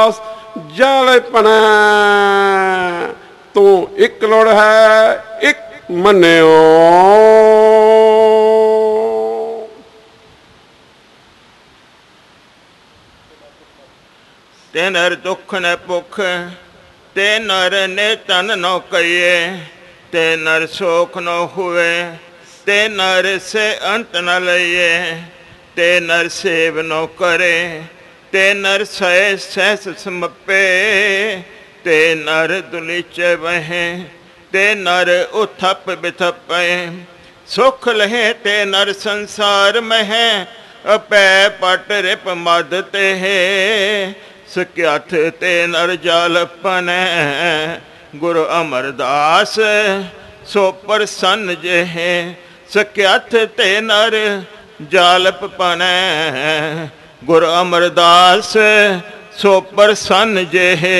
ਜਲ ਪਨੈ ਤੂੰ ਇੱਕ ਲੋੜ ਹੈ ਇੱਕ ਮੰਨਿਓ। ਤੇ ਨਰ ਦੁੱਖ ਨ ਭੁੱਖ ਤੇ ਨਰ ਨੇ ਤਨ ਨ ਕਈਏ ਤੇ ਨਰ ਸੋਖ ਨ ਹੋਵੇ ਤੇ ਨਰ ਸੇ ਅੰਤ ਨ ਲਈਏ ਤੇ ਨਰ ਸੇਵ ਨ ਕਰੇ ਤੇ ਨਰ ਸਹਿ ਸਹਿਸ ਸਮੱਪੇ ਤੇ ਨਰ ਦੁਲੀਚੇ ਵਹੇ ਤੇ ਨਰ ਉਥਪ ਬਿਥਪੇ ਸੁਖ ਲਹੇ ਤੇ ਨਰ ਸੰਸਾਰ ਮਹਿ ਅਪੈ ਪਟ ਰਿਪ ਮਦ ਤੇ ਸਕਿਆਥ ਤੇ ਨਰ ਜਲ ਪਨੈ ਗੁਰੂ ਅਮਰਦਾਸ ਸੋ ਪ੍ਰਸੰਨ ਜਿਹੇ ਸਕਿਆਥ ਤੇ ਨਰ ਜਲ ਪਨੈ ਗੁਰੂ ਅਮਰਦਾਸ ਸੋ ਪ੍ਰਸੰਨ ਜਿਹੇ